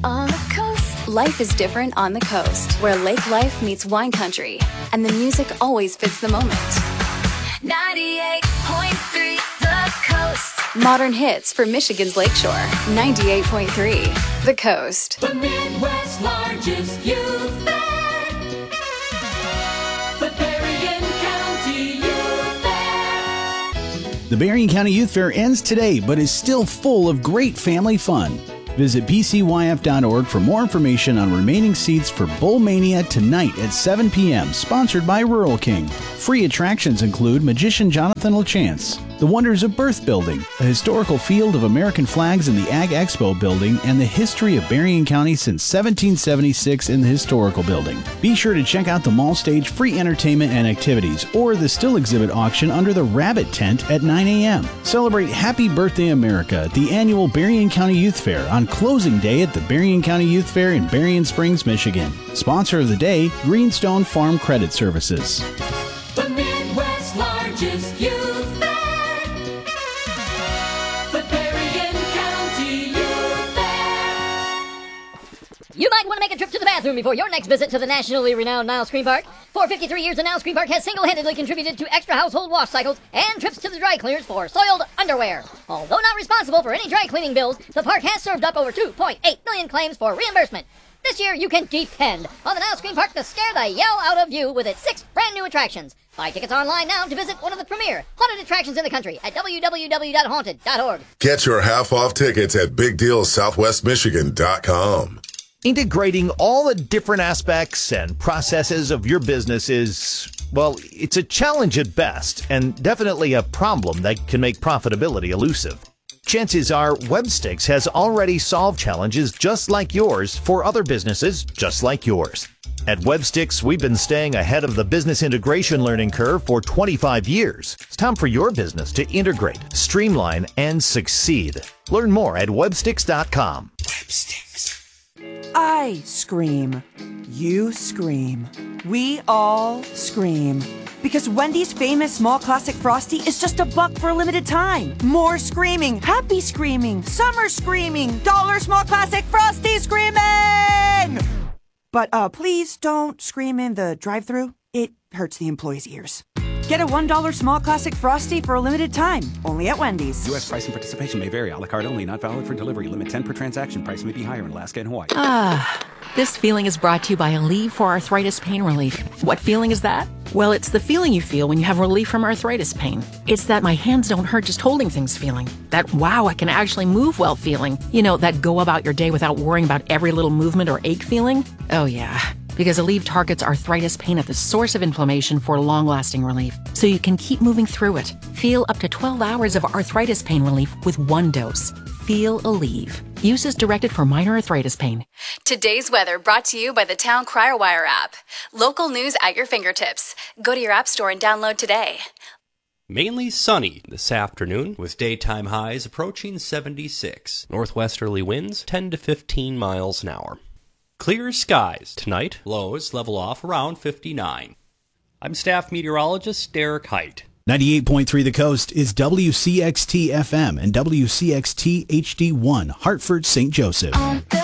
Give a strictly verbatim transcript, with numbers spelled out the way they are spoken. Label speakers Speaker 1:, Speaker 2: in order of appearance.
Speaker 1: On the coast. Life is different on the coast, where lake life meets wine country, and the music always fits the moment. ninety-eight point three The Coast. Modern hits for Michigan's Lakeshore. ninety-eight point three The Coast.
Speaker 2: The Midwest's largest youth fair. The Berrien County Youth Fair.
Speaker 3: The Berrien County Youth Fair ends today, but is still full of great family fun. Visit p c y f dot org for more information on remaining seats for Bull Mania tonight at seven p.m., sponsored by Rural King. Free attractions include Magician Jonathan LaChance, The Wonders of Birth Building, a historical field of American flags in the Ag Expo building, and the history of Berrien County since seventeen seventy-six in the historical building. Be sure to check out the mall stage free entertainment and activities, or the still exhibit auction under the Rabbit Tent at nine a.m. Celebrate Happy Birthday America at the annual Berrien County Youth Fair on closing day at the Berrien County Youth Fair in Berrien Springs, Michigan. Sponsor of the day, Greenstone Farm Credit Services.
Speaker 2: The Midwest's largest youth fair. The Berrien County Youth Fair.
Speaker 4: You might want to make a trip to the bathroom before your next visit to the nationally renowned Niles Screen Park. For fifty-three years, the Niles Screen Park has single-handedly contributed to extra household wash cycles and trips to the dry cleaners for soiled underwear. Although not responsible for any dry cleaning bills, the park has served up over two point eight million claims for reimbursement. This year, you can depend on the Niles Screen Park to scare the yell out of you with its six brand new attractions. Buy tickets online now to visit one of the premier haunted attractions in the country at w w w dot haunted dot org.
Speaker 5: Get your half-off tickets at big deal southwest michigan dot com.
Speaker 6: Integrating all the different aspects and processes of your business is, well, it's a challenge at best, and definitely a problem that can make profitability elusive. Chances are Webstix has already solved challenges just like yours for other businesses just like yours. At Webstix, we've been staying ahead of the business integration learning curve for twenty-five years. It's time for your business to integrate, streamline, and succeed. Learn more at webstix dot com.
Speaker 7: Webstix. I scream. You scream. We all scream. Because Wendy's famous small classic Frosty is just a buck for a limited time. More screaming, happy screaming, summer screaming, dollar small classic Frosty screaming! But uh, please don't scream in the drive-thru. It hurts the employees' ears. Get a one dollar small classic Frosty for a limited time, only at Wendy's.
Speaker 8: U S price and participation may vary. A la carte only, not valid for delivery. Limit ten per transaction. Price may be higher in Alaska and Hawaii.
Speaker 9: Ah, this feeling is brought to you by Aleve for Arthritis Pain Relief. What feeling is that? Well, it's the feeling you feel when you have relief from arthritis pain. It's that my hands don't hurt just holding things feeling. That wow, I can actually move well feeling. You know, that go about your day without worrying about every little movement or ache feeling. Oh yeah. Because Aleve targets arthritis pain at the source of inflammation for long-lasting relief, so you can keep moving through it. Feel up to twelve hours of arthritis pain relief with one dose. Feel Aleve. Use is directed for minor arthritis pain.
Speaker 1: Today's weather brought to you by the Town Crier Wire app. Local news at your fingertips. Go to your app store and download today.
Speaker 10: Mainly sunny this afternoon, with daytime highs approaching seventy-six. Northwesterly winds ten to fifteen miles an hour. Clear skies tonight. Lows level off around fifty-nine. I'm staff meteorologist Derek Height.
Speaker 3: ninety-eight point three The Coast is W C X T F M and W C X T H D one, Hartford, Saint Joseph.